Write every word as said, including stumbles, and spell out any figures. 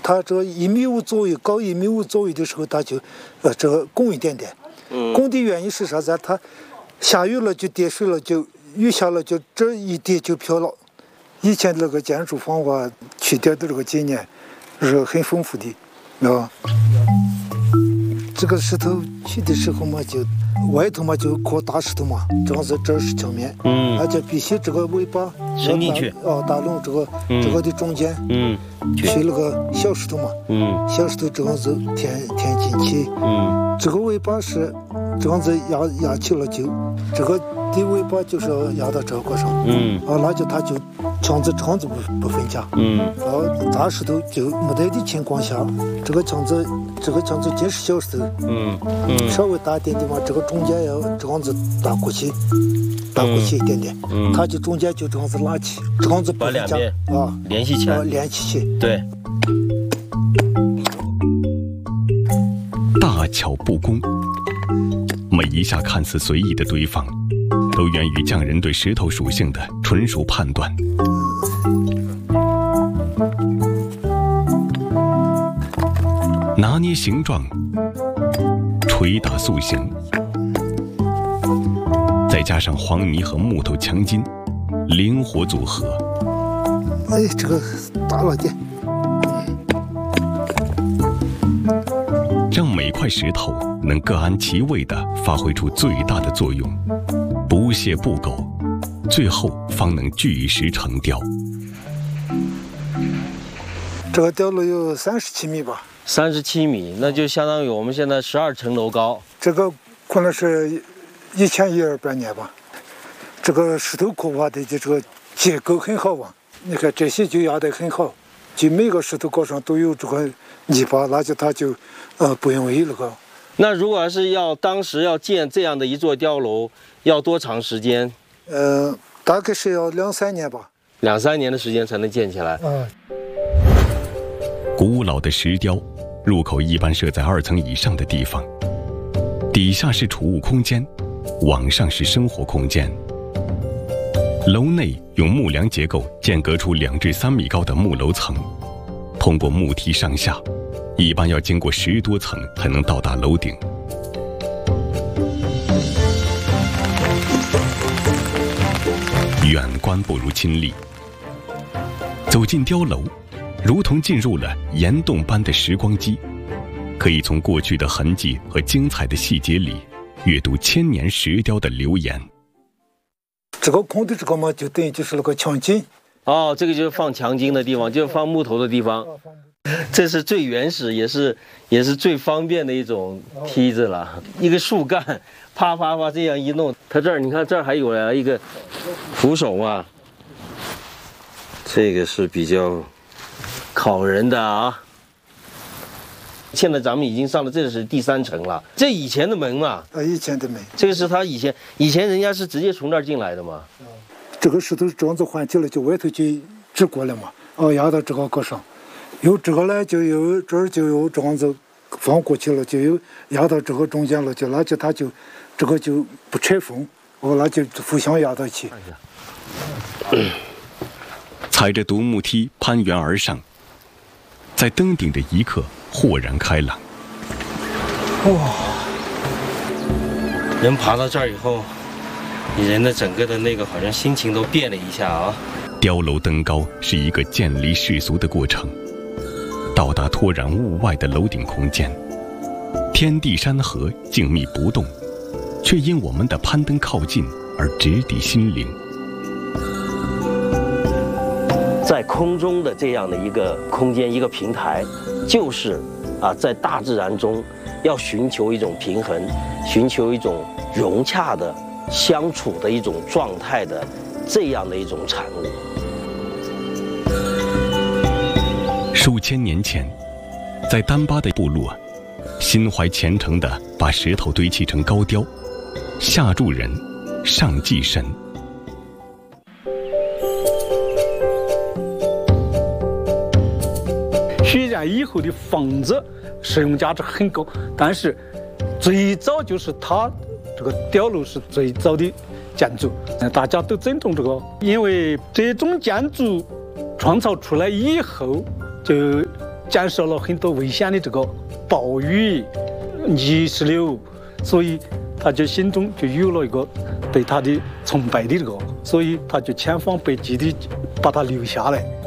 它这一米五左右，高一米五左右的时候，它就呃这个拱一点点。嗯，拱的原因是啥子？它下雨了就跌水了，就雨下了就这一跌就飘了。以前那个建筑方法去掉的这个经验是很丰富的，啊。这个石头去的时候嘛，就外头嘛就磕大石头嘛，这样子这是墙面，嗯，而且必须这个尾巴伸进去， 哦，打拢这个、嗯、这个的中间，嗯，去那个小石头嘛，嗯，小石头这样子填填进去，嗯，这个尾巴是这样子压压起了就，这个的尾巴就是要压到这个上，嗯，啊，那就它就墙子这样子不不分家，嗯，然后大石头就没得的情况下，这个墙子这个墙子尽是小石头。嗯嗯，稍微大一点的嘛，这个中间要这样子打过去，打过去一点点，嗯，它就中间就这样子拉起，这样子把两边啊联系起来， 啊连起去， 对。 大巧不工，每一下看似随意的堆放，都源于匠人对石头属性的纯熟判断。拿捏形状，捶打塑形，再加上黄泥和木头墙筋，灵活组合。 哎，这个大了点， 让每块石头能各安其位地发挥出最大的作用，不懈不苟，最后方能巨石成雕。 这个雕了有三十七米吧。 三十七米，那就相当于我们现在十二层楼高。 这个可能是一千一二百年吧。这个石头刻画的这个结构很好啊，你看这些就压得很好，就每个石头壳上都有这个泥巴，那就它就呃不容易那个。 那如果是要当时要建这样的一座碉楼，要多长时间？ 呃，大概是要两三年吧。 两三年的时间才能建起来。嗯。 古老的石雕。入口一般设在二层以上的地方，底下是储物空间，往上是生活空间。楼内用木梁结构间隔出两至三米高的木楼层，通过木梯上下，一般要经过十多层才能到达楼顶。远观不如亲历，走进碉楼。如同进入了岩洞般的时光机，可以从过去的痕迹和精彩的细节里阅读千年石雕的流言。 这个空的这个嘛，就等于就是那个墙筋。 哦，这个就是放墙筋的地方，就是放木头的地方。这是最原始，也是也是最方便的一种梯子了。一个树干，啪啪啪这样一弄，它这儿你看这儿还有了一个扶手嘛，这个是比较考人的啊！现在咱们已经上了，这是第三层了。这以前的门嘛， 啊，以前的门， 这个是他以前以前人家是直接从那儿进来的嘛。 这个石头这样子换起来，就外头就直过来嘛，哦，压到这个个上，有这个呢，就有这儿就有这样子放过去了，就有压到这个中间了，就那就它就这个就不拆缝，哦，那就互相压到一起。 嗯踩着独木梯攀援而上，在登顶的一刻豁然开朗。 哇！人爬到这儿以后，你人的整个的那个好像心情都变了一下啊。 碉楼登高是一个渐离世俗的过程，到达脱然物外的楼顶空间，天地山河静谧不动，却因我们的攀登靠近而直抵心灵。 在空中的这样的一个空间，一个平台，就是啊，在大自然中要寻求一种平衡，寻求一种融洽的相处的一种状态的这样的一种产物。 数千年前，在丹巴的部落，心怀虔诚地把石头堆砌成高雕，下助人，上祭神。 虽然以后的房子实用价值很高，但是最早就是它这个碉楼是最早的建筑，大家都尊重这个，因为这种建筑创造出来以后，就减少了很多危险的这个暴雨、泥石流，所以他就心中就有了一个对他的崇拜的这个，所以他就千方百计的把他留下来。